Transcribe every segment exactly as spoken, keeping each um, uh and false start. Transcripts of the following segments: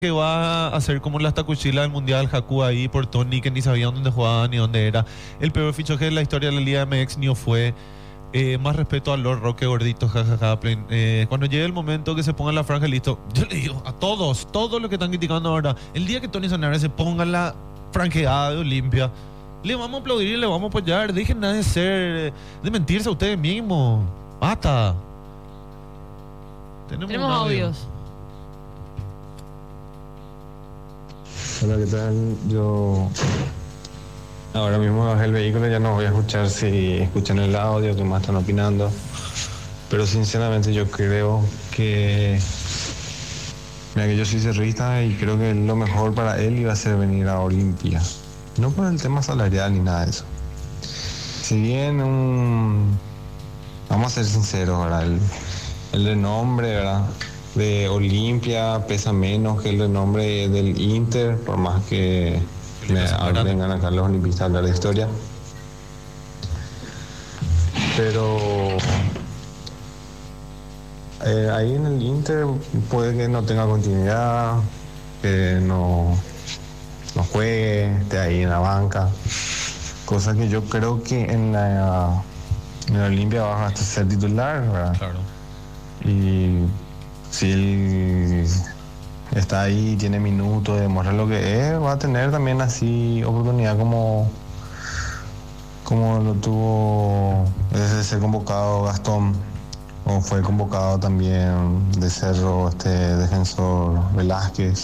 que va a ser como las tacuchilas del Mundial, Haku ahí por Tony, que ni sabían dónde jugaban ni dónde era. El peor fichaje de la historia de la Liga M X ni fue. Eh, más respeto a Lord Roque Gordito, jajaja. Eh, cuando llegue el momento que se ponga la franja, listo. Yo le digo a todos, todos los que están criticando ahora, el día que Tony Sanabria se ponga la franqueada de Olimpia, le vamos a aplaudir y le vamos a apoyar. Dejen de ser, de mentirse a ustedes mismos. Basta. Tenemos, Tenemos audios. Hola, ¿qué tal? Yo ahora mismo bajé el vehículo, ya no voy a escuchar si escuchan el audio, que más están opinando. Pero sinceramente yo creo que... Mira, que yo soy cerrista y creo que lo mejor para él iba a ser venir a Olimpia. No por el tema salarial ni nada de eso. Si bien un... Vamos a ser sinceros, ¿verdad? El, el renombre, ¿verdad?, de Olimpia pesa menos que el renombre del Inter, por más que me vengan acá los olimpistas a hablar de historia. Pero eh, ahí en el Inter puede que no tenga continuidad, que no, no juegue, esté ahí en la banca, cosa que yo creo que en la, en la Olimpia va a ser titular, ¿verdad? Claro. Y si él está ahí, tiene minutos, demuestra lo que es, va a tener también así oportunidad como, como lo tuvo de ser convocado Gastón, o fue convocado también de Cerro, este defensor Velázquez.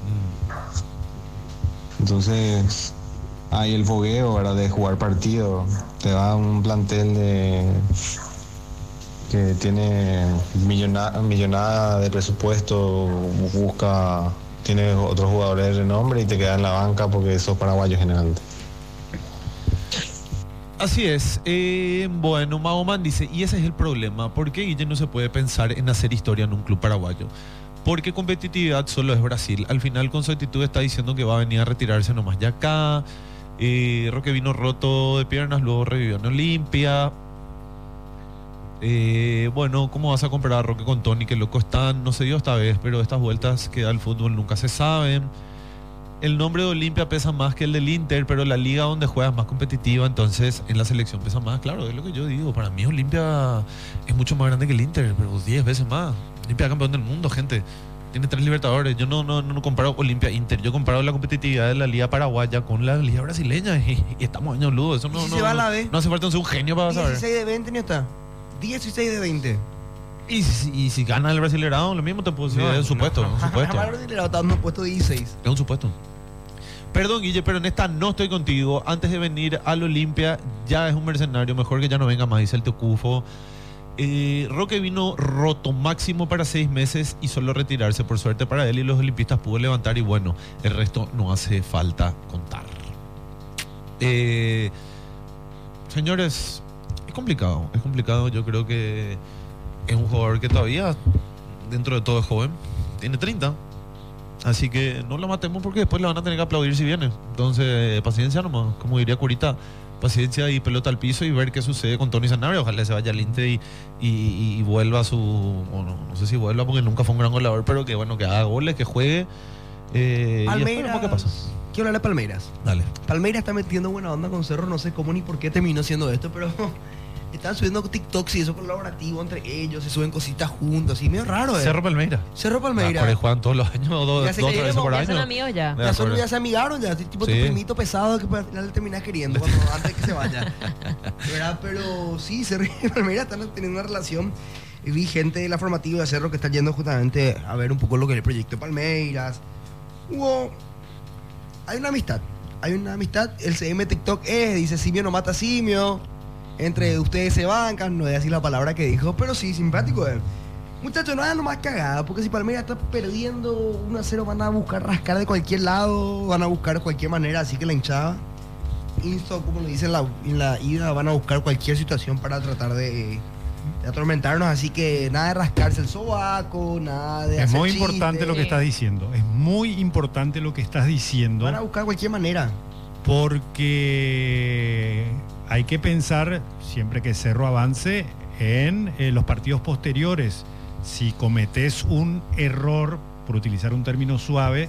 Entonces hay el fogueo, ¿verdad?, de jugar partido. Te va un plantel de... que tiene millonada, millonada de presupuesto, busca, tiene otros jugadores de renombre y te queda en la banca porque sos paraguayo generalmente. Así es. Eh, bueno, Mahoman dice, y ese es el problema. ¿Por qué Guille no se puede pensar en hacer historia en un club paraguayo? Porque competitividad solo es Brasil. Al final, con su actitud está diciendo que va a venir a retirarse nomás ya acá. Eh, Roque vino roto de piernas, luego revivió en Olimpia. Eh, bueno, ¿cómo vas a comparar a Roque con Tony? Que loco están, no se dio esta vez, pero estas vueltas que da el fútbol nunca se saben. El nombre de Olimpia pesa más que el del Inter, pero la liga donde juega es más competitiva, entonces en la selección pesa más. Claro, es lo que yo digo. Para mí Olimpia es mucho más grande que el Inter, pero diez veces más. Olimpia es campeón del mundo, gente. Tiene tres Libertadores. Yo no, no, no comparo Olimpia-Inter. Yo comparo la competitividad de la liga paraguaya con la liga brasileña y, y estamos años ludo. Eso no, ¿Y si no, se va a no, la B? no hace falta ser un genio para saber. dieciséis de veinte, ¿no está? dieciséis de veinte. Y si, y si gana el Brasileirão, lo mismo te puedo decir. No, es un supuesto. no, un supuesto. El Brasileirão está dando puesto dieciséis. Es un supuesto. Perdón, Guille, pero en esta no estoy contigo. Antes de venir al Olimpia, ya es un mercenario. Mejor que ya no venga más, dice el Teocufo. Eh, Roque vino roto máximo para seis meses y solo retirarse. Por suerte para él y los olimpistas pudo levantar. Y bueno, el resto no hace falta contar. Eh, señores, es complicado. Es complicado. Yo creo que es un jugador que todavía, dentro de todo, es joven. Tiene treinta. Así que no lo matemos porque después le van a tener que aplaudir si viene. Entonces, paciencia nomás, como diría Curita, paciencia y pelota al piso y ver qué sucede con Tony Sanabria. Ojalá se vaya al Inter y, y, y vuelva a su... O no, no sé si vuelva porque nunca fue un gran goleador, pero que bueno, que haga goles, que juegue. Eh, Palmeiras. ¿Qué pasa? Quiero hablar de Palmeiras. Dale. Palmeiras está metiendo buena onda con Cerro, no sé cómo ni por qué terminó siendo esto, pero... Están subiendo TikToks y eso colaborativo entre ellos, se suben cositas juntos, y medio raro, ¿eh? Cerro Palmeiras. Cerro Palmeiras. Ah, juegan todos los años, dos, Ya se dos tres veces por Ya año. son amigos ya. Ya, son, ya se amigaron, ya, tipo Sí. tu primito pesado que al final le terminas queriendo cuando, antes de que se vaya. ¿Verdad? Pero sí, Cerro y Palmeiras están teniendo una relación. Y vi gente de la formativa de Cerro que está yendo justamente a ver un poco lo que es el proyecto de Palmeiras. Hubo... Hay una amistad. Hay una amistad. El C M TikTok es, dice simio no mata simio. Entre ustedes se bancan, no voy a decir la palabra que dijo, pero sí, simpático él. Muchachos, no hagan nomás cagada, porque si Palmeiras está perdiendo uno a cero, van a buscar rascar de cualquier lado, van a buscar cualquier manera, así que la hinchada, insto, como lo dice en la, en la ida, van a buscar cualquier situación para tratar de, de atormentarnos, así que nada de rascarse el sobaco, nada de Es hacer muy chistes. importante lo que estás diciendo. Es muy importante lo que estás diciendo. Van a buscar cualquier manera. Porque hay que pensar, siempre que Cerro avance, en eh, los partidos posteriores. Si cometes un error por utilizar un término suave,